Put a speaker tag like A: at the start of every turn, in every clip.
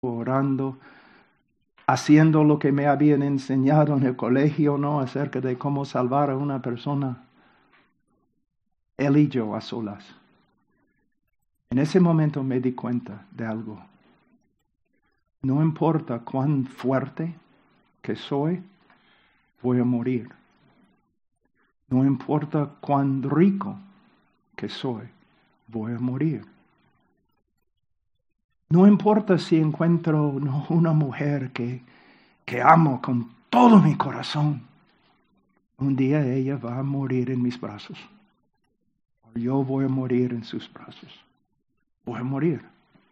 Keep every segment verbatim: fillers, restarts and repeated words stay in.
A: orando, haciendo lo que me habían enseñado en el colegio, ¿no? Acerca de cómo salvar a una persona. Él y yo a solas. En ese momento me di cuenta de algo. No importa cuán fuerte que soy, voy a morir. No importa cuán rico que soy, voy a morir. No importa si encuentro no, una mujer que, que amo con todo mi corazón. Un día ella va a morir en mis brazos. O yo voy a morir en sus brazos. Voy a morir.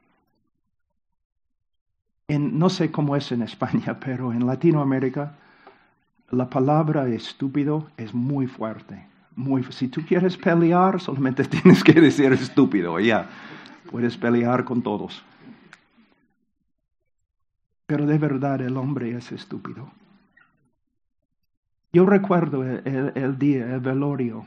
A: En, no sé cómo es en España, pero en Latinoamérica la palabra estúpido es muy fuerte. Muy, si tú quieres pelear, solamente tienes que decir estúpido, ya. Puedes pelear con todos. Pero de verdad el hombre es estúpido. Yo recuerdo el, el, el día, el velorio.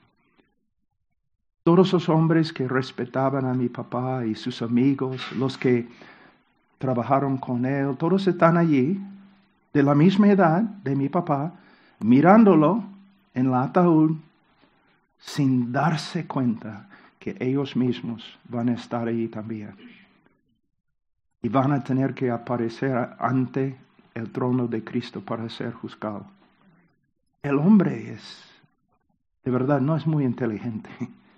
A: Todos esos hombres que respetaban a mi papá y sus amigos, los que trabajaron con él, todos están allí, de la misma edad de mi papá, mirándolo en el ataúd, sin darse cuenta que ellos mismos van a estar allí también. Y van a tener que aparecer ante el trono de Cristo para ser juzgado. El hombre es, de verdad, no es muy inteligente.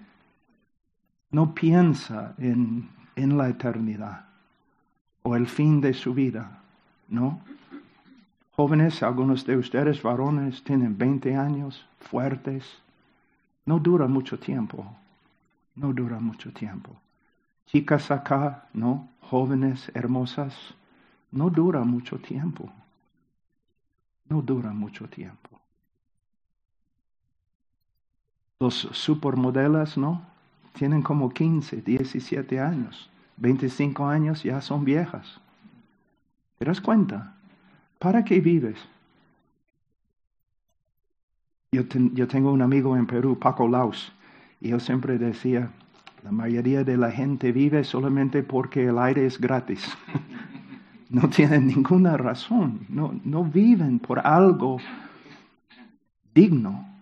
A: No piensa en, en la eternidad o el fin de su vida, ¿no? Jóvenes, algunos de ustedes, varones, tienen veinte años, fuertes. No dura mucho tiempo, no dura mucho tiempo. Chicas acá, ¿no? Jóvenes, hermosas, no dura mucho tiempo. No dura mucho tiempo. Los supermodelos, ¿no? Tienen como quince, diecisiete años. veinticinco años ya son viejas. ¿Te das cuenta? ¿Para qué vives? Yo, ten, yo tengo un amigo en Perú, Paco Laus, y él siempre decía, la mayoría de la gente vive solamente porque el aire es gratis. No tienen ninguna razón, no, no viven por algo digno.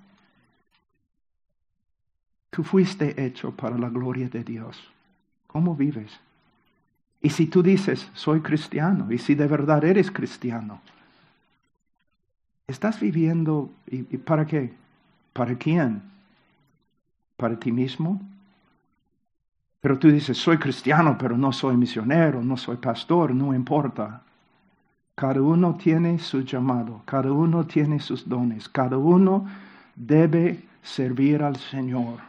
A: Tú fuiste hecho para la gloria de Dios. ¿Cómo vives? Y si tú dices, soy cristiano, y si de verdad eres cristiano, ¿estás viviendo y, y para qué? ¿Para quién? ¿Para ti mismo? Pero tú dices, soy cristiano, pero no soy misionero, no soy pastor, no importa. Cada uno tiene su llamado, cada uno tiene sus dones, cada uno debe servir al Señor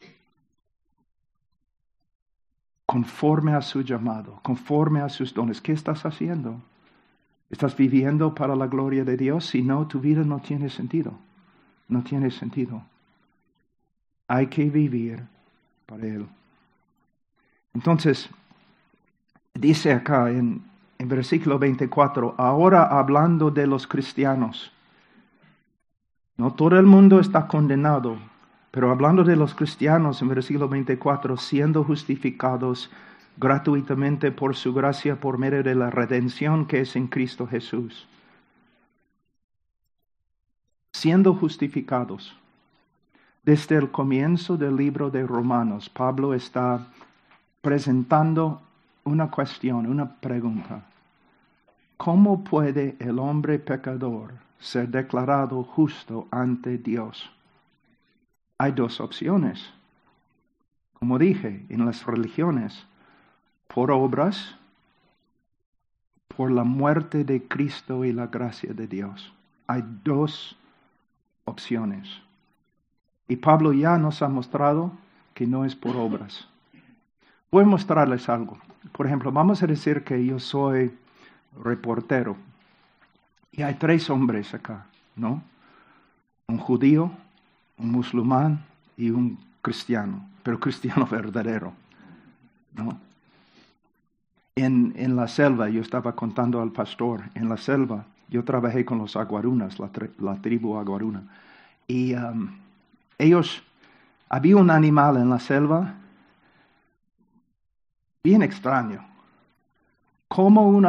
A: conforme a su llamado, conforme a sus dones. ¿Qué estás haciendo? ¿Estás viviendo para la gloria de Dios? Si no, tu vida no tiene sentido. No tiene sentido. Hay que vivir para Él. Entonces, dice acá en, en versículo veinticuatro, ahora hablando de los cristianos. No todo el mundo está condenado, pero hablando de los cristianos en versículo veinticuatro, siendo justificados gratuitamente por su gracia por medio de la redención que es en Cristo Jesús. Siendo justificados. Desde el comienzo del libro de Romanos, Pablo está presentando una cuestión, una pregunta. ¿Cómo puede el hombre pecador ser declarado justo ante Dios? Hay dos opciones. Como dije, en las religiones, por obras, por la muerte de Cristo y la gracia de Dios. Hay dos opciones. Y Pablo ya nos ha mostrado que no es por obras. Voy a mostrarles algo. Por ejemplo, vamos a decir que yo soy reportero. Y hay tres hombres acá, ¿no? Un judío, un musulmán y un cristiano, pero cristiano verdadero, ¿no? En, en la selva, yo estaba contando al pastor, en la selva, yo trabajé con los aguarunas, la, tri, la tribu aguaruna. Y um, ellos, había un animal en la selva bien extraño. como una